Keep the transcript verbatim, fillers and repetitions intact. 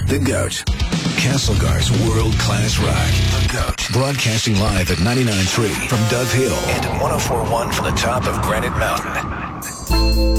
The GOAT. Castlegar's world-class rock. The GOAT. Broadcasting live at ninety-nine point three from Dove Hill and one oh four point one from the top of Granite Mountain.